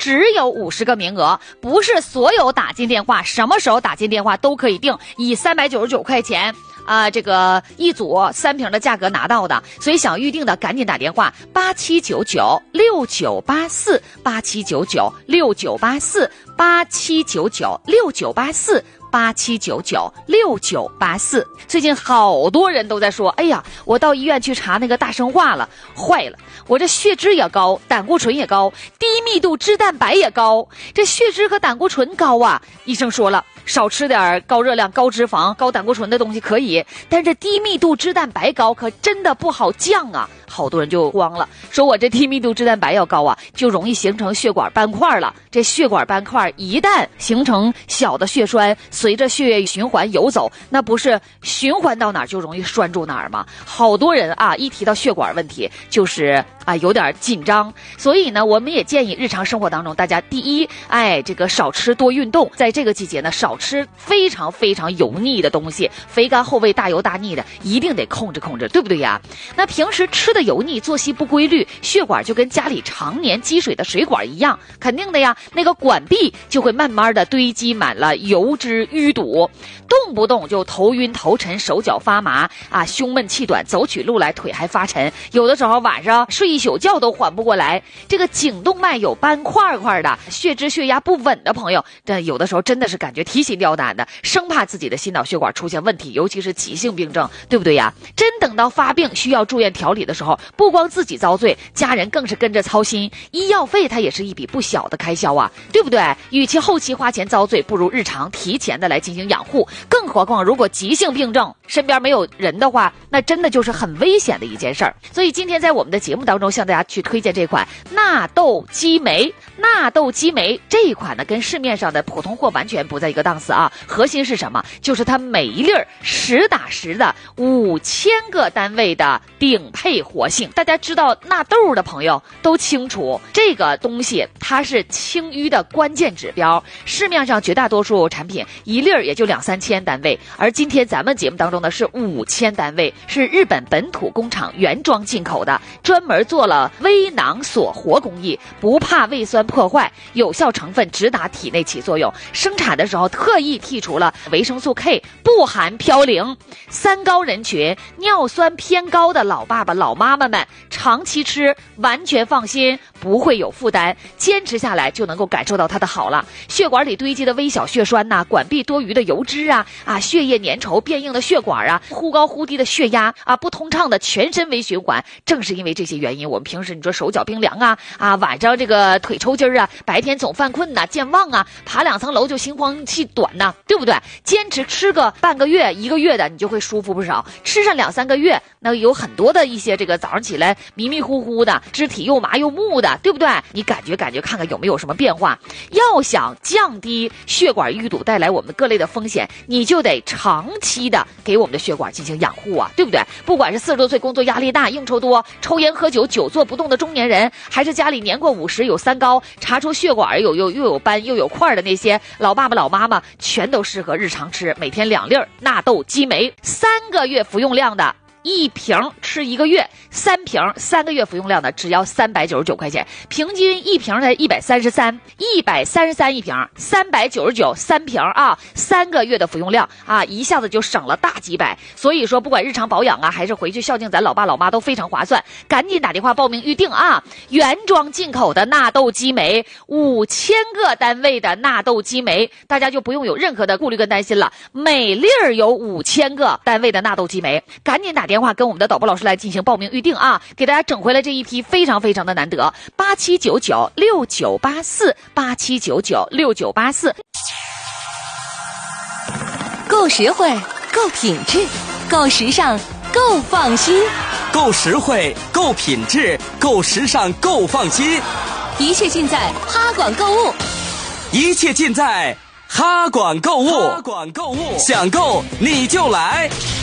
只有50个名额，不是所有打进电话，什么时候打进电话都可以订，以399块钱这个一组3瓶的价格拿到的，所以想预定的赶紧打电话87996984，87996984，87996984。最近好多人都在说，哎呀，我到医院去查那个大生化了，坏了，我这血脂也高，胆固醇也高，低密度脂蛋白也高，这血脂和胆固醇高啊，医生说了，少吃点高热量、高脂肪、高胆固醇的东西可以，但这低密度脂蛋白高可真的不好降啊！好多人就慌了，说我这低密度脂蛋白要高啊，就容易形成血管斑块了。这血管斑块一旦形成小的血栓，随着血液循环游走，那不是循环到哪儿就容易拴住哪儿吗？好多人啊，一提到血管问题就是有点紧张。所以呢，我们也建议日常生活当中大家第一，这个少吃多运动，在这个季节呢，少吃非常非常油腻的东西，肥甘厚味大油大腻的一定得控制控制，对不对呀？那平时吃的油腻，作息不规律，血管就跟家里常年积水的水管一样，肯定的呀，那个管壁就会慢慢的堆积满了油脂淤堵，动不动就头晕头沉，手脚发麻胸闷气短，走起路来腿还发沉，有的时候晚上睡一宿觉都缓不过来。这个颈动脉有斑块块的，血脂血压不稳的朋友，这有的时候真的是感觉提心吊胆的，生怕自己的心脑血管出现问题，尤其是急性病症，对不对呀？真等到发病需要住院调理的时候，不光自己遭罪，家人更是跟着操心，医药费它也是一笔不小的开销啊，对不对？与其后期花钱遭罪，不如日常提前的来进行养护。更何况如果急性病症身边没有人的话，那真的就是很危险的一件事儿。所以今天在我们的节目当中向大家去推荐这款纳豆激酶。纳豆激酶这一款呢，跟市面上的普通货完全不在一个档次啊。核心是什么？就是它每一粒实打实的5000个单位的顶配活性。大家知道纳豆的朋友都清楚，这个东西它是清淤的关键指标。市面上绝大多数产品一粒也就2-3千单位，而今天咱们节目当中呢是5000单位，是日本本土工厂原装进口的，专门做了微囊锁活工艺，不怕胃酸破坏，有效成分直达体内起作用。生产的时候特意剔除了维生素 K， 不含嘌呤。3高人群，尿酸偏高的老爸爸老妈妈们长期吃完全放心，不会有负担，坚持下来就能够感受到它的好了。血管里堆积的微小血栓管壁多余的油脂血液粘稠变硬的血管忽高忽低的血压不通畅的全身微循环。正是因为这些原因，我们平时你说手脚冰凉晚上这个腿抽筋白天总犯困健忘爬2层楼就心慌气短对不对？坚持吃个半个月1个月的，你就会舒服不少。吃上2-3个月，那有很多的一些这个早上起来迷迷糊糊的，肢体又麻又木的，对不对？你感觉看看有没有什么变化。要想降低血管淤堵带来我们各类的风险，你就得长期的给我们的血管进行养护对不对？不管是40多岁工作压力大、应酬多、抽烟喝酒、久坐不动的中年人，还是家里年过50有3高，查出血管又有斑又有块的那些老爸爸老妈妈，全都适合日常吃，每天2粒纳豆激酶，3个月服用量的1瓶吃1个月，3瓶3个月服用量的只要399块钱，平均1瓶才133一瓶，399 3瓶3个月的服用量一下子就省了大几百。所以说不管日常保养还是回去孝敬咱老爸老妈都非常划算，赶紧打电话报名预定原装进口的纳豆激酶，5000个单位的纳豆激酶，大家就不用有任何的顾虑跟担心了，每粒有5000个单位的纳豆激酶，赶紧打电话跟我们的导播老师来进行报名预定给大家整回来这一批非常非常的难得，87996984，87996984。 够实惠，够品质，够时尚，够放心。 够实惠，够品质，够时尚，够放心。 一切尽在哈管购物， 一切尽在哈管购物。想购你就来。